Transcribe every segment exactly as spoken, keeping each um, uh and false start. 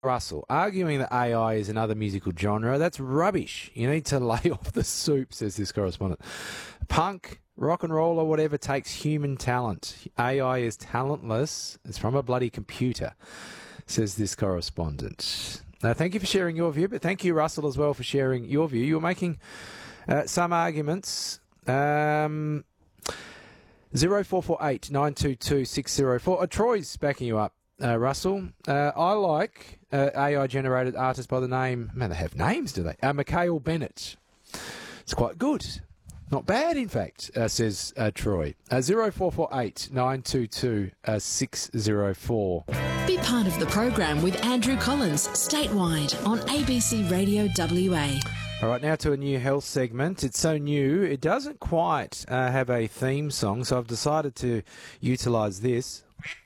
Russell, arguing that A I is another musical genre, that's rubbish. You need to lay off the soup, says this correspondent. Punk, rock and roll or whatever takes human talent. A I is talentless. It's from a bloody computer, says this correspondent. Now, thank you for sharing your view, but thank you, Russell, as well for sharing your view. You were making uh, some arguments. Um, zero four four eight nine two two six zero four. Uh, Troy's backing you up. Uh, Russell, uh, I like uh, A I-generated artists by the name, man, they have names, do they? Uh, Mikhail Bennett. It's quite good. Not bad, in fact, uh, says uh, Troy. Uh, zero four four eight nine two two six zero four. Be part of the program with Andrew Collins, statewide on A B C Radio W A. All right, now to a new health segment. It's so new, it doesn't quite uh, have a theme song, so I've decided to utilise this.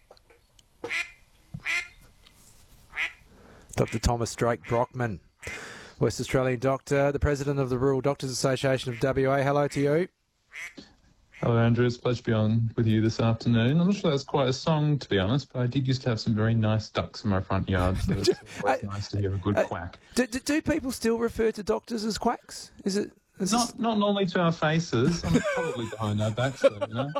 Doctor Thomas Drake Brockman, West Australian doctor, the president of the Rural Doctors Association of W A. Hello to you. Hello, Andrew. It's a pleasure to be on with you this afternoon. I'm not sure that's quite a song, to be honest, but I did used to have some very nice ducks in my front yard, so it's always uh, nice to hear a good uh, quack. Do, do, do people still refer to doctors as quacks? Is it? Is not this... not normally to our faces. I'm probably behind our backs, though, you know.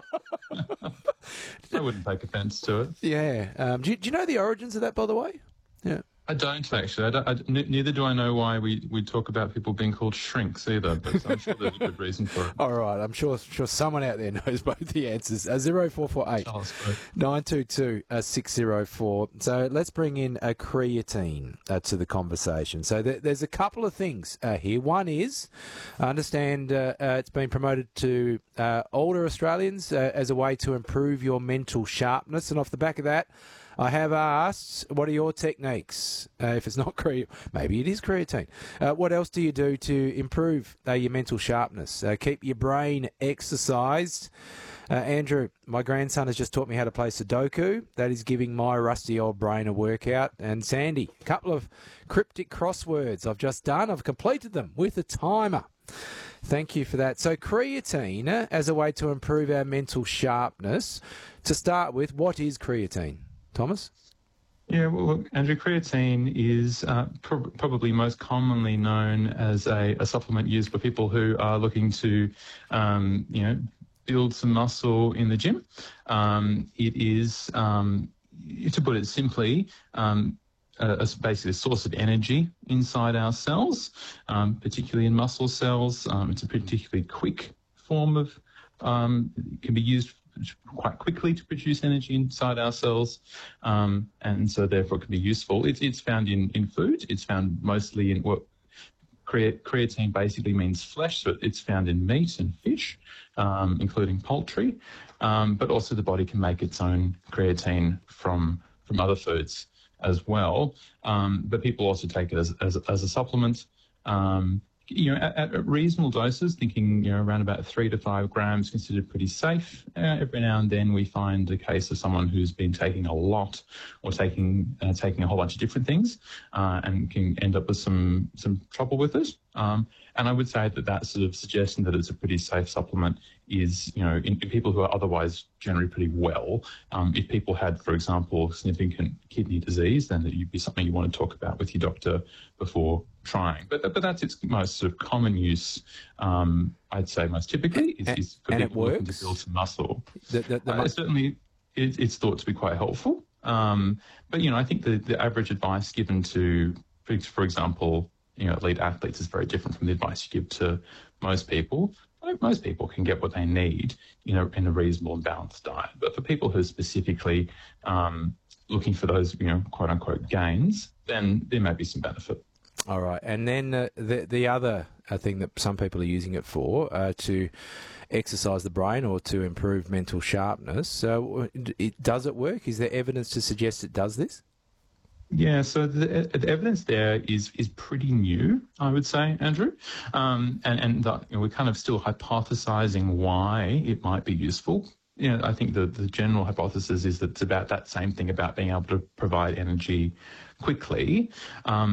I wouldn't take offence to it. Yeah. Um, do, you, do you know the origins of that, by the way? Yeah. I don't actually. I don't, I, n- neither do I know why we, we talk about people being called shrinks either, but I'm sure there's a good reason for it. All right, I'm sure sure someone out there knows both the answers. Uh, zero four four eight nine two two six zero four. So let's bring in a creatine uh, to the conversation. So th- there's a couple of things uh, here. One is, I understand uh, uh, it's been promoted to uh, older Australians uh, as a way to improve your mental sharpness, and off the back of that, I have asked, what are your techniques? Uh, if it's not creatine, maybe it is creatine. Uh, what else do you do to improve uh, your mental sharpness? Uh, keep your brain exercised. Uh, Andrew, my grandson has just taught me how to play Sudoku. That is giving my rusty old brain a workout. And Sandy, a couple of cryptic crosswords I've just done. I've completed them with a timer. Thank you for that. So creatine, uh, as a way to improve our mental sharpness. To start with, what is creatine? Thomas? Yeah, well, look, Andrew, creatine is uh, pro- probably most commonly known as a, a supplement used for people who are looking to, um, you know, build some muscle in the gym. Um, it is, um, to put it simply, um, a, a basically a source of energy inside our cells, um, particularly in muscle cells. Um, it's a particularly quick form of, um, it can be used quite quickly to produce energy inside our cells, um, and so therefore it can be useful. It's, it's found in, in food. It's found mostly in what creat- creatine basically means flesh, so it's found in meat and fish, um, including poultry, um, but also the body can make its own creatine from from other foods as well. Um, but people also take it as, as, as a supplement. Um, You know, at, at reasonable doses, thinking, you know, around about three to five grams, considered pretty safe. Uh, every now and then we find a case of someone who's been taking a lot or taking uh, taking a whole bunch of different things uh, and can end up with some, some trouble with it. Um, and I would say that that sort of suggestion that it's a pretty safe supplement is, you know, in, in people who are otherwise generally pretty well. Um, if people had, for example, significant kidney disease, then it would be something you want to talk about with your doctor before trying. But but that's its most sort of common use, um, I'd say most typically, is, and, is for and people it looking works? to build some muscle. The, the, the uh, certainly, it, it's thought to be quite helpful. Um, but, you know, I think the, the average advice given to, for, for example, you know, elite athletes is very different from the advice you give to most people. I think most people can get what they need, you know, in a reasonable and balanced diet. But for people who are specifically um, looking for those, you know, quote unquote gains, then there may be some benefit. All right. And then uh, the the other uh, thing that some people are using it for, uh, to exercise the brain or to improve mental sharpness. So it, does it work? Is there evidence to suggest it does this? Yeah, so the, the evidence there is is pretty new, I would say, Andrew. Um, and and the, you know, we're kind of still hypothesizing why it might be useful. You know, I think the, the general hypothesis is that it's about that same thing about being able to provide energy quickly. Um,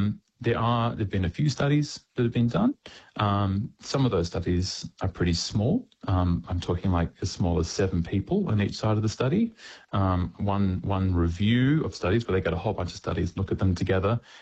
there are there've been a few studies that have been done. Um, some of those studies are pretty small. Um, I'm talking like as small as seven people on each side of the study. Um, one one review of studies where they get a whole bunch of studies, look at them together,